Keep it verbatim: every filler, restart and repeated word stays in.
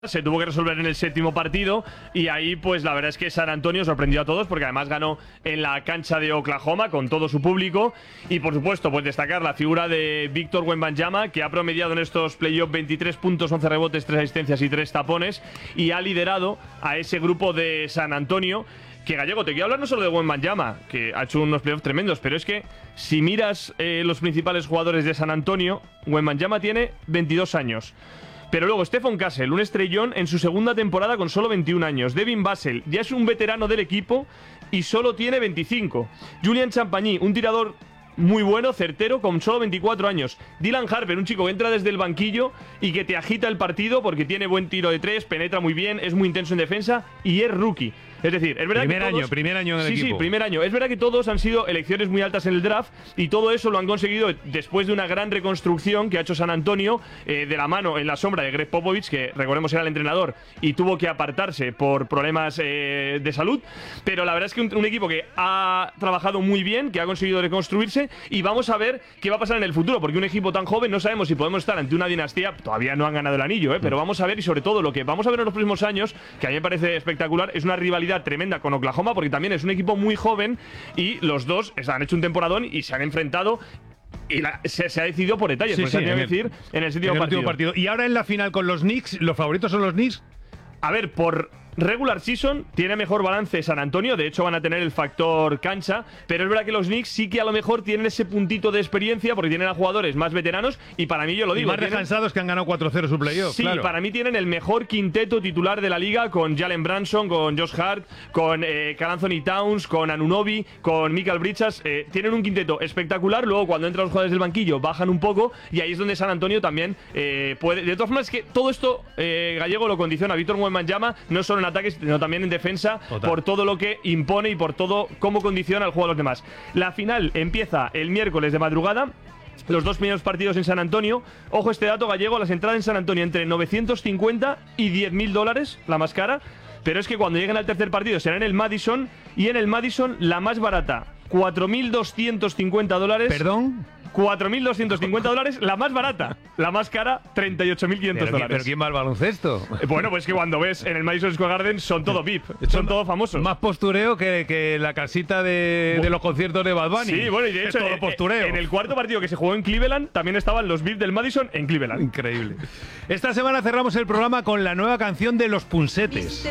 Se tuvo que resolver en el séptimo partido y ahí pues la verdad es que San Antonio sorprendió a todos porque además ganó en la cancha de Oklahoma con todo su público y por supuesto pues destacar la figura de Víctor Wembanyama, que ha promediado en estos playoffs veintitrés puntos, once rebotes, tres asistencias y tres tapones y ha liderado a ese grupo de San Antonio. Que Gallego, te quiero hablar no solo de Wembanyama, que ha hecho unos playoffs tremendos, pero es que si miras eh, los principales jugadores de San Antonio, Wembanyama tiene veintidós años. Pero luego Stephon Castle, un estrellón en su segunda temporada con solo veintiún años. Devin Vassell ya es un veterano del equipo y solo tiene veinticinco. Julian Champagny, un tirador muy bueno, certero, con solo veinticuatro años. Dylan Harper, un chico que entra desde el banquillo y que te agita el partido porque tiene buen tiro de tres, penetra muy bien, es muy intenso en defensa y es rookie. Es decir, es verdad primer que todos, año, primer año en el sí, equipo. Sí, primer año. Es verdad que todos han sido elecciones muy altas en el draft y todo eso lo han conseguido después de una gran reconstrucción que ha hecho San Antonio eh, de la mano en la sombra de Greg Popovich, que recordemos era el entrenador y tuvo que apartarse por problemas eh, de salud. Pero la verdad es que un, un equipo que ha trabajado muy bien, que ha conseguido reconstruirse y vamos a ver qué va a pasar en el futuro, porque un equipo tan joven no sabemos si podemos estar ante una dinastía. Todavía no han ganado el anillo, eh, pero vamos a ver, y sobre todo lo que vamos a ver en los próximos años, que a mí me parece espectacular, es una rivalidad tremenda con Oklahoma, porque también es un equipo muy joven y los dos han hecho un temporadón y se han enfrentado y la, se, se ha decidido por detalles, Sí, pues sí, se ha en que el- decir en el séptimo En el partido. último partido. Y ahora en la final con los Knicks, ¿los favoritos son los Knicks? A ver, por regular season tiene mejor balance San Antonio, de hecho van a tener el factor cancha, pero es verdad que los Knicks sí que a lo mejor tienen ese puntito de experiencia porque tienen a jugadores más veteranos y para mí, yo lo Y digo, más tienen- descansados que han ganado cuatro cero su playoff. Sí, claro. para mí tienen el mejor quinteto titular de la liga con Jalen Brunson, con Josh Hart, con eh, Karl Anthony Towns, con Anunoby, con Michael Bridges. Eh, tienen un quinteto espectacular. Luego, cuando entran los jugadores del banquillo, bajan un poco y ahí es donde San Antonio también eh, puede. De todas formas, es que todo esto, eh, Gallego, lo condiciona a Víctor Wembanyama, no solo en ataques, sino también en defensa, Total. por todo lo que impone y por todo cómo condiciona el juego a los demás. La final empieza el miércoles de madrugada. Los dos primeros partidos en San Antonio. Ojo este dato, Gallego, las entradas en San Antonio entre novecientos cincuenta y diez mil dólares, la más cara. Pero es que cuando lleguen al tercer partido será en el Madison. Y en el Madison la más barata, cuatro mil doscientos cincuenta dólares. ¿Perdón? cuatro mil doscientos cincuenta dólares, la más barata. La más cara, treinta y ocho mil quinientos ¿Pero, quién- dólares. pero quién va al baloncesto? Eh, Bueno, pues que cuando ves en el Madison Square Garden son todo V I P, son todos famosos. Más postureo que, que la casita de, de los conciertos de Bad Bunny. Sí, bueno, y de hecho, es todo eh, postureo. en el cuarto partido que se jugó en Cleveland, también estaban los V I P del Madison en Cleveland. Increíble. Esta semana cerramos el programa con la nueva canción de Los Punsetes.